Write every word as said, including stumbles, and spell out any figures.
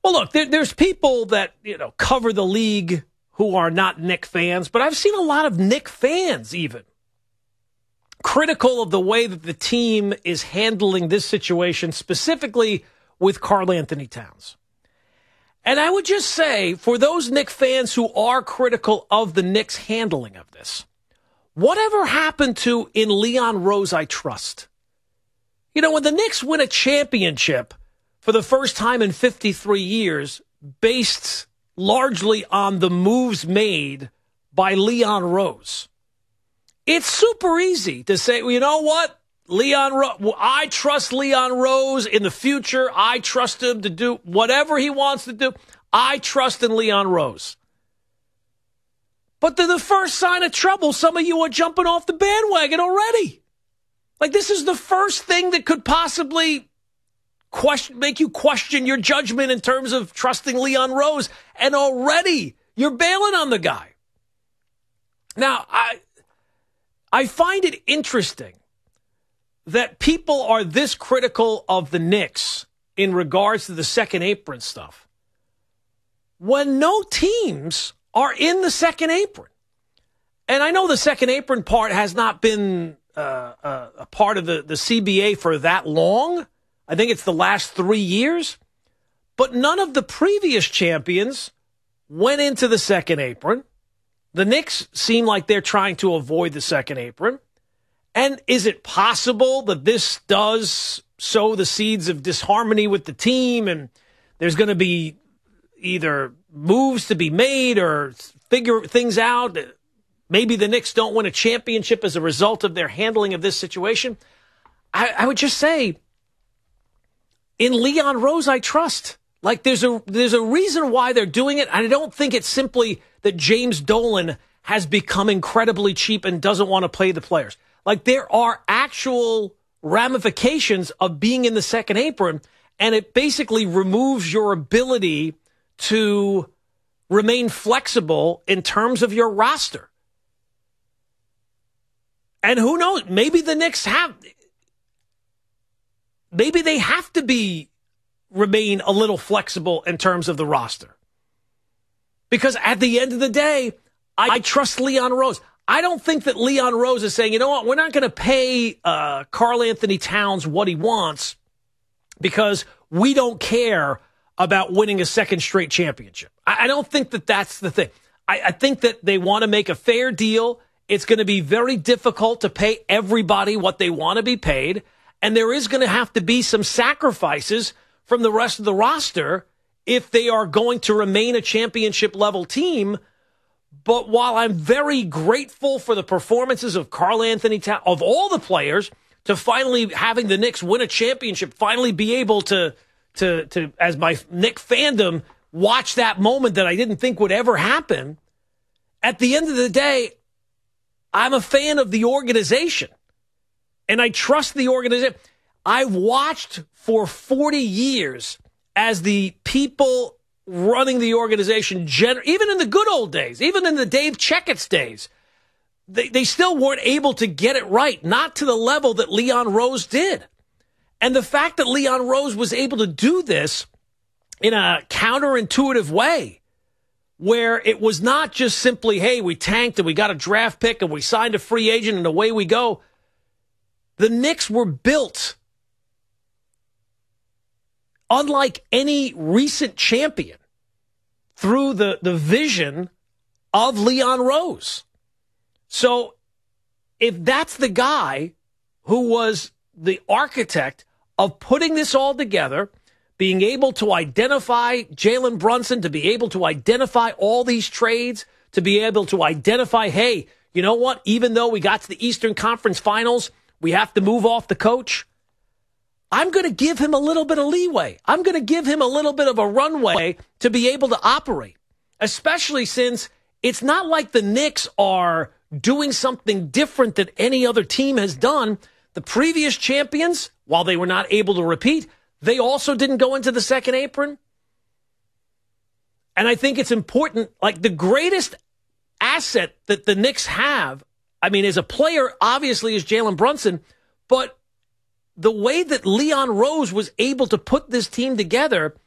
Well, look, there, there's people that, you know, cover the league who are not Knick fans, but I've seen a lot of Knick fans even critical of the way that the team is handling this situation, specifically with Karl Anthony Towns. And I would just say, for those Knick fans who are critical of the Knicks' handling of this, whatever happened to "In Leon Rose I Trust"? You know, when the Knicks win a championship for the first time in fifty-three years, based largely on the moves made by Leon Rose, it's super easy to say, well, you know what? Leon Rose, I trust Leon Rose in the future. I trust him to do whatever he wants to do. I trust in Leon Rose. But to the first sign of trouble, some of you are jumping off the bandwagon already. Like, this is the first thing that could possibly question, make you question your judgment in terms of trusting Leon Rose. And already you're bailing on the guy. Now, I, I find it interesting that people are this critical of the Knicks in regards to the second apron stuff when no teams are in the second apron. And I know the second apron part has not been uh, uh, a part of the, the C B A for that long. I think it's the last three years. But none of the previous champions went into the second apron. The Knicks seem like they're trying to avoid the second apron. And is it possible that this does sow the seeds of disharmony with the team and there's going to be either moves to be made or figure things out? Maybe the Knicks don't win a championship as a result of their handling of this situation. I, I would just say, in Leon Rose, I trust. Like, there's a there's a reason why they're doing it. I don't think it's simply that James Dolan has become incredibly cheap and doesn't want to play the players. Like, there are actual ramifications of being in the second apron, and it basically removes your ability to remain flexible in terms of your roster. And who knows, maybe the Knicks have, maybe they have to be, remain a little flexible in terms of the roster. Because at the end of the day, I, I trust Leon Rose. I don't think that Leon Rose is saying, you know what, we're not going to pay uh, Karl Anthony Towns what he wants because we don't care about winning a second straight championship. I, I don't think that that's the thing. I, I think that they want to make a fair deal. It's going to be very difficult to pay everybody what they want to be paid, and there is going to have to be some sacrifices from the rest of the roster if they are going to remain a championship-level team. But while I'm very grateful for the performances of Karl Anthony Towns, of all the players, to finally having the Knicks win a championship, finally be able to, to, to as my Knick fandom, watch that moment that I didn't think would ever happen, at the end of the day, I'm a fan of the organization. And I trust the organization. I've watched for forty years as the people running the organization, even in the good old days, even in the Dave Checketts days, they, they still weren't able to get it right, not to the level that Leon Rose did. And the fact that Leon Rose was able to do this in a counterintuitive way, where it was not just simply, hey, we tanked and we got a draft pick and we signed a free agent and away we go. The Knicks were built unlike any recent champion through the, the vision of Leon Rose. So if that's the guy who was the architect of putting this all together, being able to identify Jalen Brunson, to be able to identify all these trades, to be able to identify, hey, you know what? Even though we got to the Eastern Conference Finals, we have to move off the coach. I'm going to give him a little bit of leeway. I'm going to give him a little bit of a runway to be able to operate, especially since it's not like the Knicks are doing something different that any other team has done. The previous champions, while they were not able to repeat, they also didn't go into the second apron. And I think it's important, like the greatest asset that the Knicks have, I mean, as a player, obviously, is Jalen Brunson, but the way that Leon Rose was able to put this team together